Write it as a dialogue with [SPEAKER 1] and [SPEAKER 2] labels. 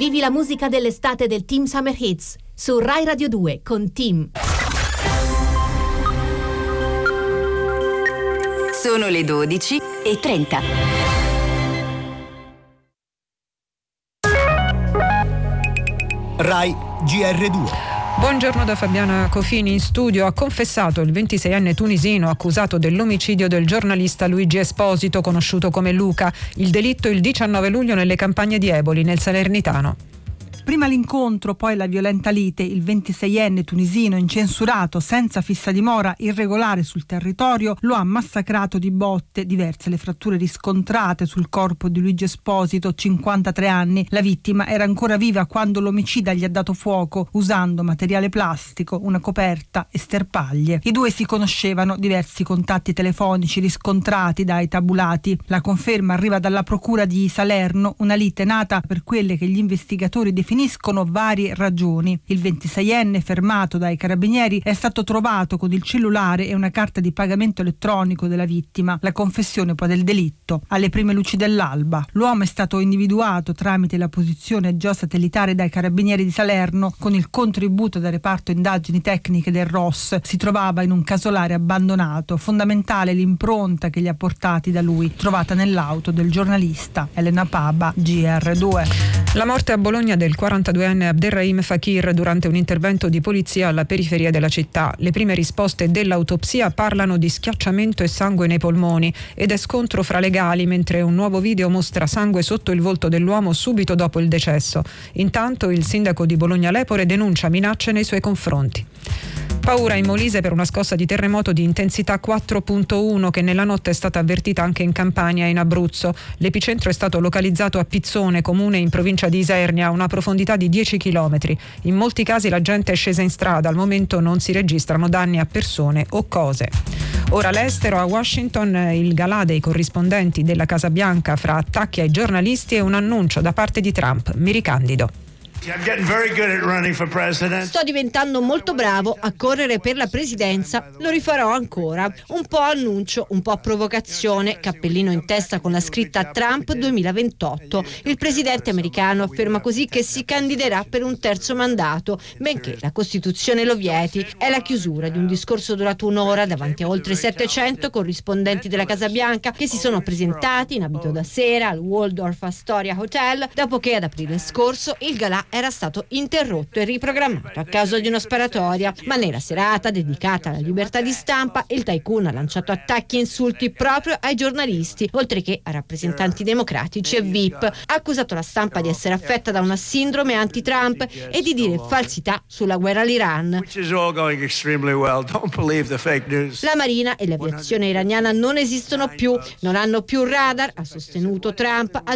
[SPEAKER 1] Vivi la musica dell'estate del Team Summer Hits su Rai Radio 2 con Team.
[SPEAKER 2] Sono le 12:30.
[SPEAKER 3] Rai GR2.
[SPEAKER 4] Buongiorno da Fabiana Cofini in studio. Ha confessato il 26enne tunisino accusato dell'omicidio del giornalista Luigi Esposito, conosciuto come Luca. Il delitto il 19 luglio nelle campagne di Eboli, nel Salernitano.
[SPEAKER 5] Prima l'incontro, poi la violenta lite. Il 26enne tunisino, incensurato, senza fissa dimora, irregolare sul territorio, lo ha massacrato di botte. Diverse le fratture riscontrate sul corpo di Luigi Esposito, 53 anni. La vittima era ancora viva quando l'omicida gli ha dato fuoco, usando materiale plastico, una coperta e sterpaglie. I due si conoscevano, diversi contatti telefonici riscontrati dai tabulati. La conferma arriva dalla procura di Salerno, una lite nata per quelle che gli investigatori definiscono varie ragioni. Il 26enne, fermato dai carabinieri, è stato trovato con il cellulare e una carta di pagamento elettronico della vittima. La confessione poi del delitto. Alle prime luci dell'alba, l'uomo è stato individuato tramite la posizione geosatellitare dai carabinieri di Salerno. Con il contributo del reparto indagini tecniche del ROS, si trovava in un casolare abbandonato. Fondamentale l'impronta che li ha portati da lui, trovata nell'auto del giornalista. Elena Paba, GR2.
[SPEAKER 4] La morte a Bologna del 42enne Abderrahim Fakir durante un intervento di polizia alla periferia della città. Le prime risposte dell'autopsia parlano di schiacciamento e sangue nei polmoni ed è scontro fra legali, mentre un nuovo video mostra sangue sotto il volto dell'uomo subito dopo il decesso. Intanto il sindaco di Bologna Lepore denuncia minacce nei suoi confronti. Paura in Molise per una scossa di terremoto di intensità 4.1 che nella notte è stata avvertita anche in Campania e in Abruzzo. L'epicentro è stato localizzato a Pizzone, comune in provincia di Isernia, a una profondità di 10 chilometri. In molti casi la gente è scesa in strada, al momento non si registrano danni a persone o cose. Ora l'estero, a Washington il galà dei corrispondenti della Casa Bianca fra attacchi ai giornalisti e un annuncio da parte di Trump. Mi ricandido.
[SPEAKER 6] Sto diventando molto bravo a correre per la presidenza, lo rifarò ancora. Un po' annuncio, un po' provocazione, cappellino in testa con la scritta Trump 2028. Il presidente americano afferma così che si candiderà per un terzo mandato, benché la Costituzione lo vieti. È la chiusura di un discorso durato un'ora davanti a oltre 700 corrispondenti della Casa Bianca che si sono presentati in abito da sera al Waldorf Astoria Hotel dopo che ad aprile scorso il galà era stato interrotto e riprogrammato a causa di una sparatoria, ma nella serata dedicata alla libertà di stampa il tycoon ha lanciato attacchi e insulti proprio ai giornalisti, oltre che a rappresentanti democratici e VIP. Ha accusato la stampa di essere affetta da una sindrome anti-Trump e di dire falsità sulla guerra all'Iran. La marina e l'aviazione iraniana non esistono più, non hanno più radar, ha sostenuto Trump,